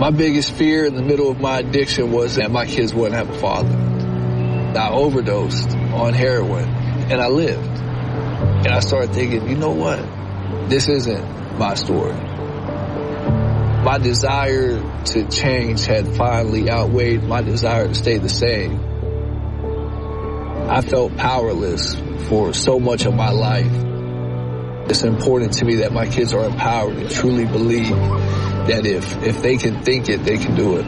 My biggest fear in the middle of my addiction was that my kids wouldn't have a father. I overdosed on heroin, and I lived. And I started thinking, you know what? This isn't my story. My desire to change had finally outweighed my desire to stay the same. I felt powerless for so much of my life. It's important to me that my kids are empowered and truly believe that if they can think it, they can do it.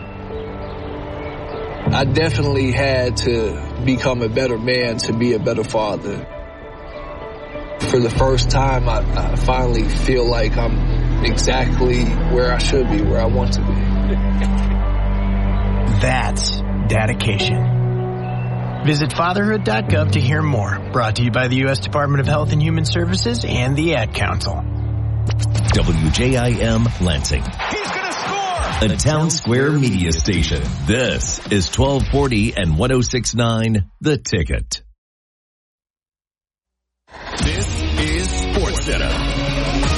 I definitely had to become a better man to be a better father. For the first time, I finally feel like I'm exactly where I should be, where I want to be. That's dedication. Visit fatherhood.gov to hear more. Brought to you by the U.S. Department of Health and Human Services and the Ad Council. WJIM Lansing. He's going to score! A Town Square media station. This is 1240 and 106.9 The Ticket. This is SportsCenter.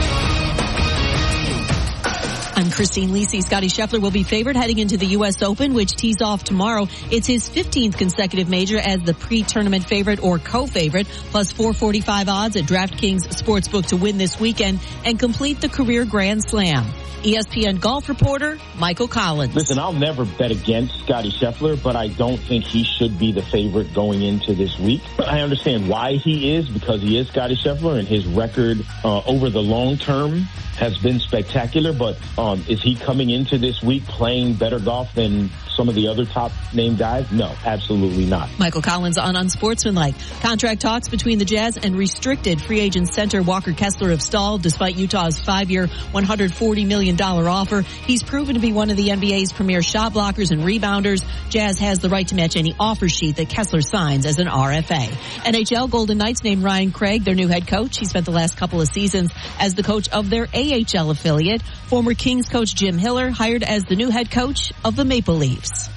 I'm Christine Lisi. Scottie Scheffler will be favored heading into the U.S. Open, which tees off tomorrow. It's his 15th consecutive major as the pre-tournament favorite or co-favorite, plus 445 odds at DraftKings Sportsbook to win this weekend and complete the career Grand Slam. ESPN golf reporter Michael Collins. Listen, I'll never bet against Scottie Scheffler, but I don't think he should be the favorite going into this week. I understand why he is, because he is Scottie Scheffler and his record over the long term has been spectacular, but is he coming into this week playing better golf than some of the other top name guys? No, absolutely not. Michael Collins on Unsportsmanlike. Contract talks between the Jazz and restricted free agent center Walker Kessler have stalled despite Utah's 5-year, $140 million offer. He's proven to be one of the NBA's premier shot blockers and rebounders. Jazz has the right to match any offer sheet that Kessler signs as an RFA. NHL Golden Knights named Ryan Craig their new head coach. He spent the last couple of seasons as the coach of their AHL affiliate. Former Kings coach Jim Hiller hired as the new head coach of the Maple Leafs.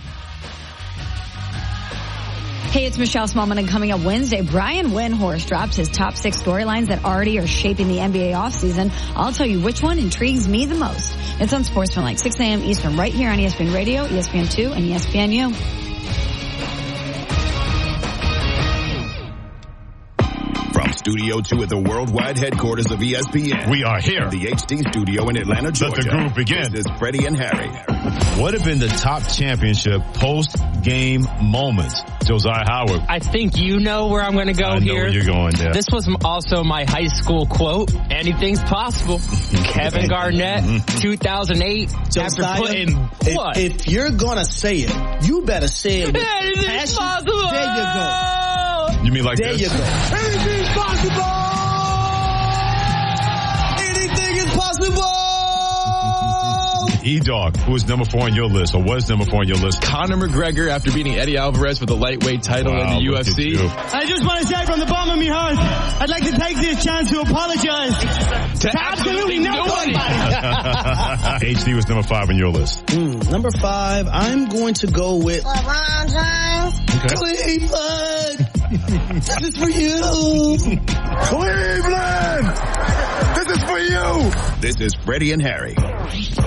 Hey, it's Michelle Smallman, and coming up Wednesday, Brian Windhorst drops his top 6 storylines that already are shaping the NBA offseason. I'll tell you which one intrigues me the most. It's on Sportsmanlike, 6 a.m. Eastern, right here on ESPN Radio, ESPN2, and ESPNU. From Studio 2 at the worldwide headquarters of ESPN. We are here. The HD studio in Atlanta, Georgia. Let the groove begin. This is Freddie and Harry. What have been the top championship post-game moments? Josiah Howard. I think you know where I'm going to go here. I know where you're going there. This was also my high school quote. Anything's possible. Kevin Garnett, 2008. Josiah, after putting what? If you're going to say it, you better say it with Anything's possible. There you go. You mean like there this? There you go. Anything's possible! Anything is possible! E-Dog, who is number 4 on your list, or was number 4 on your list? Conor McGregor, after beating Eddie Alvarez for the lightweight title in the UFC. I just want to say from the bottom of my heart, I'd like to take this chance to apologize to absolutely nobody. HD was number 5 on your list. Number 5, I'm going to go with LeBron James. Okay. Cleveland. This is for you. Cleveland! This is for you! This is Freddie and Harry.